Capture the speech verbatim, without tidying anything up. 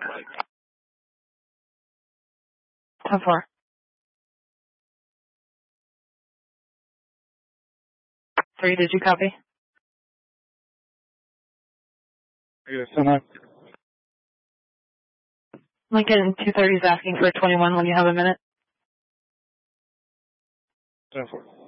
ten four. Three, did you copy? Yes, ten nine. Lincoln two thirty is asking for twenty-one when you have a minute. ten four.